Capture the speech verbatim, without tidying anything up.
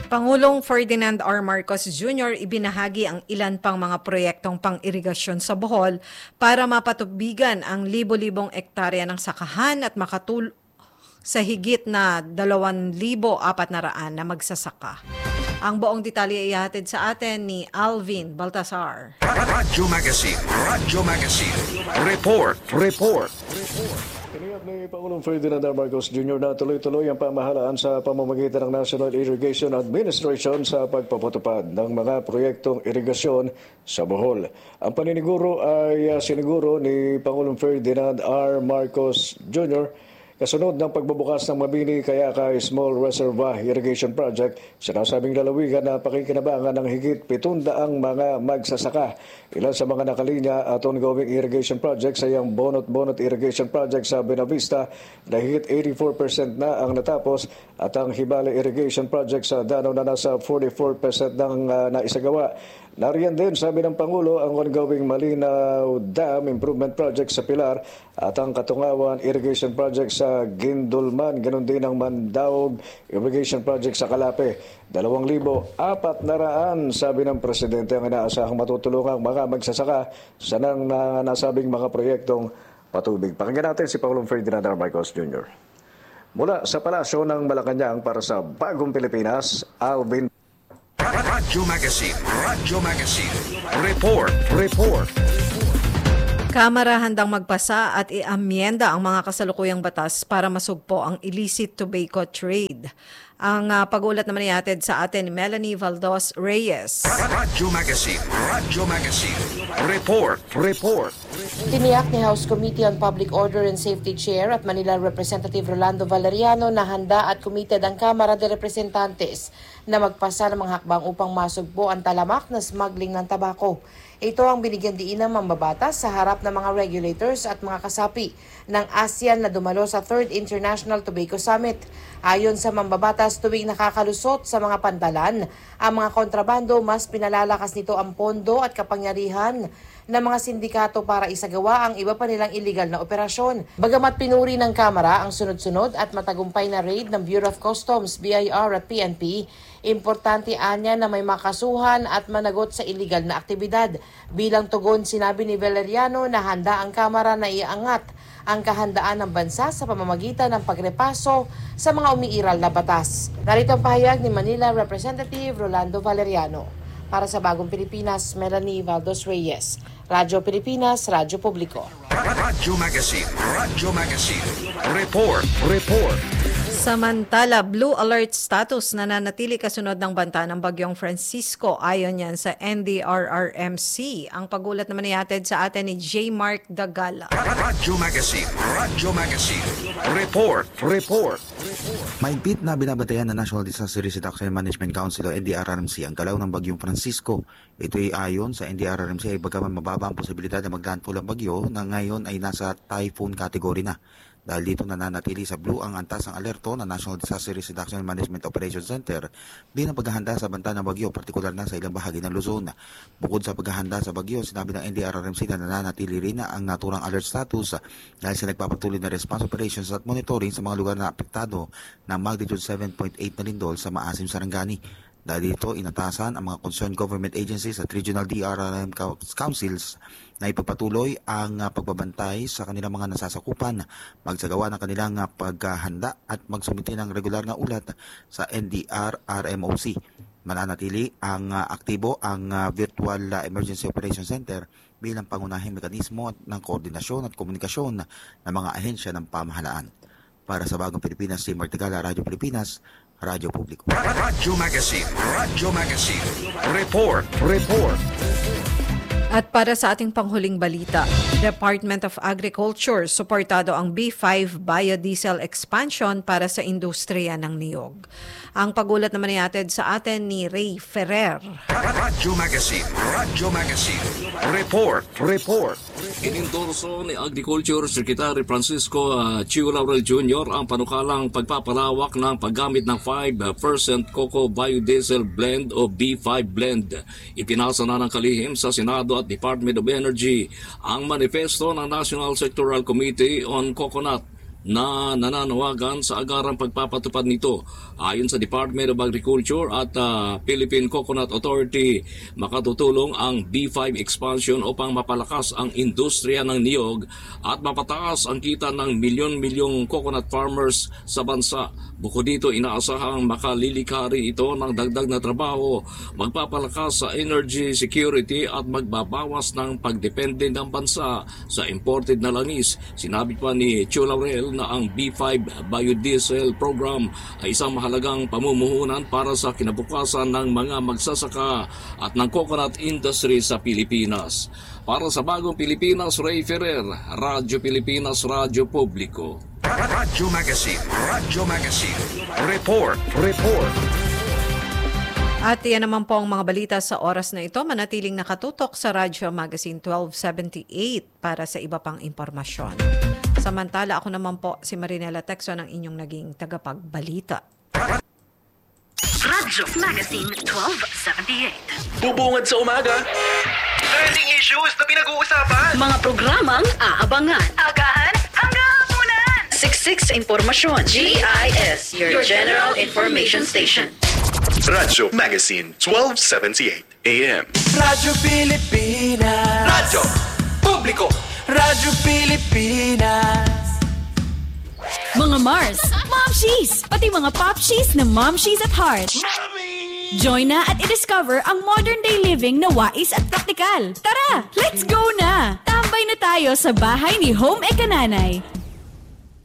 Pangulong Ferdinand R. Marcos Junior ibinahagi ang ilan pang mga proyektong pang-irigasyon sa Bohol para mapatubigan ang libo-libong ektarya ng sakahan at makatulong sa higit na dalawang libo apat na raan na magsasaka. Ang buong detalye ay ihatid sa atin ni Alvin Baltasar. Radyo Magazine, Radyo Magazine, Report, Report. Tiniyag ni Pangulong Ferdinand R. Marcos Junior na tuloy-tuloy ang pamahalaan sa pamamagitan ng National Irrigation Administration sa pagpapatupad ng mga proyektong irigasyon sa Bohol. Ang paniniguro ay uh, siniguro ni Pangulong Ferdinand R. Marcos Junior kasunod ng pagbubukas ng Mabini Kayakay Small Reservoir Irrigation Project, sinasabing lalawigan na pakikinabangan ng higit pitundaang mga magsasaka. Ilan sa mga nakalinya at ongoing irrigation projects ay ang Bonot-Bonot Irrigation Project sa Benavista na higit eighty-four percent na ang natapos at ang Hibala Irrigation Project sa Danao na nasa forty-four percent ng uh, naisagawa. Nariyan din, sabi ng Pangulo, ang ongoing Malinaw Dam Improvement Project sa Pilar at ang Katungawan Irrigation Project sa Gindulman, ganun din ang Mandaog Irrigation Project sa Calape. Dalawang libo, apat na raan, sabi ng Presidente, ang inaasahang matutulungang mga magsasaka sa nang na, nasabing mga proyektong patubig. Pakinggan natin si Pangulong Ferdinand R. Marcos Junior Mula sa Palasyo ng Malacanang para sa Bagong Pilipinas, Alvin Radyo Magazine, Radyo Magazine, Report, Report. Kamara handang magpasa at i-amyenda ang mga kasalukuyang batas para masugpo ang illicit tobacco trade. Ang uh, pag-ulat naman ihatid sa atin ni Melanie Valdos Reyes. Radyo Magazine, Radyo Magazine, Report, Report. Tiniyak ni House Committee on Public Order and Safety Chair at Manila Representative Rolando Valeriano na handa at committed ang Kamara de Representantes na magpasa ng mga hakbang upang masugpo ang talamak na smuggling ng tabako. Ito ang binigyan diin ng mambabatas sa harap ng mga regulators at mga kasapi ng ASEAN na dumalo sa third International Tobacco Summit. Ayon sa mambabatas, tuwing nakakalusot sa mga pantalan, ang mga kontrabando, mas pinalalakas nito ang pondo at kapangyarihan ng mga sindikato para isagawa ang iba pa nilang illegal na operasyon. Bagamat pinuri ng Kamara ang sunod-sunod at matagumpay na raid ng Bureau of Customs, B I R at P N P, importante anya na may makasuhan at managot sa illegal na aktibidad. Bilang tugon, sinabi ni Valeriano na handa ang Kamara na iangat ang kahandaan ng bansa sa pamamagitan ng pagrepaso sa mga umiiral na batas. Narito ang pahayag ni Manila Representative Rolando Valeriano. Para sa Bagong Pilipinas, Melanie Valdos Reyes. Radyo Pilipinas, Radyo Publiko. Radyo Magazine, Radyo Magazine, Report, Report. Samantala, blue alert status na nanatili kasunod ng banta ng Bagyong Francisco ayon yan sa N D R R M C. Ang pagulat naman ihatid sa atin ni J. Mark Dagala. Radyo Magazine, Radyo Magazine, Report, Report. Mahigpit na binabantayan ng National Disaster Risk Reduction and Management Council o N D R R M C ang galaw ng Bagyong Francisco. Ito ay ayon sa N D R R M C ay bagaman mababa ang posibilidad na maglandfall ang bagyo na ngayon ay nasa typhoon category na. Dahil dito nananatili sa blue ang antas ng alerto ng National Disaster Risk Reduction and Management Operations Center bilang paghahanda sa banta ng bagyo, partikular na sa ilang bahagi ng Luzon. Bukod sa paghahanda sa bagyo, sinabi ng N D R R M C na nananatili rin na ang naturang alert status dahil sa nagpapatuloy na response operations at monitoring sa mga lugar na apektado ng magnitude seven point eight na lindol sa Maasim, Sarangani. Dahil dito, inatasan ang mga concerned government agencies at regional D R R M councils na ipagpatuloy ang uh, pagbabantay sa kanilang mga nasasakupan, magsagawa ng kanilang uh, paghahanda at magsumiti ng regular na ulat sa N D R R M O C. Mananatili ang uh, aktibo ang uh, Virtual uh, Emergency Operations Center bilang pangunahing mekanismo ng koordinasyon at komunikasyon ng mga ahensya ng pamahalaan. Para sa Bagong Pilipinas, si Martigala, Radyo Pilipinas, Radyo Publiko. Radyo Magazine, Radyo Magazine, Report, Report. At para sa ating panghuling balita, Department of Agriculture, suportado ang B five biodiesel expansion para sa industriya ng niyog. Ang pagulat naman ihatid sa atin ni Ray Ferrer. Radyo Magazine, Radyo Magazine, Report, Report. Inendorso ni Agriculture Secretary Francisco uh, Chiu Laurel Junior ang panukalang pagpapalawak ng paggamit ng five percent Cocoa Biodiesel Blend o B five Blend. Ipinasa na ng kalihim sa Senado at Department of Energy ang manifesto ng National Sectoral Committee on Coconut. na nananawagan sa agarang pagpapatupad nito. Ayon sa Department of Agriculture at uh, Philippine Coconut Authority, makatutulong ang B five expansion upang mapalakas ang industriya ng niyog at mapataas ang kita ng milyon-milyong coconut farmers sa bansa. Bukod dito, inaasahang makalilikha rin ito ng dagdag na trabaho, magpapalakas sa energy security at magbabawas ng pagdepende ng bansa sa imported na langis. Sinabi pa ni Chu Laurel na ang B five biodiesel program ay isang mahalagang pamumuhunan para sa kinabukasan ng mga magsasaka at ng coconut industry sa Pilipinas. Para sa Bagong Pilipinas, Ray Ferrer, Radyo Pilipinas, Radyo Publiko. Radyo Magazine. Radyo Magazine. Report. Report. At yan naman po ang mga balita sa oras na ito. Manatiling nakatutok sa Radyo Magazine twelve seventy-eight para sa iba pang impormasyon. Samantala, ako naman po si Marinela Texo ng inyong naging tagapagbalita. Radyo Magazine twelve seventy-eight. Bubungad sa umaga. Trending issues na pinag-uusapan. Mga programang aabangan. Agahan hanggang hapunan. Siksik sa impormasyon. G I S, your general information station. Radyo Magazine twelve seventy-eight A M. Radyo Pilipinas. Radyo Publiko. Radyo Pilipinas. Mga Mars, Momshies, pati mga Popshies na Momshies at Heart. Join na at i-discover ang modern day living na wais at praktikal. Tara, let's go na! Tambay na tayo sa bahay ni Home Ekananay.